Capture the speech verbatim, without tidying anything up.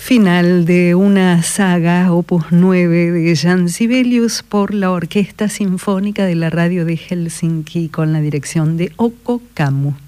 Final de una saga, opus nueve de Jan Sibelius por la Orquesta Sinfónica de la Radio de Helsinki con la dirección de Occo Kammu.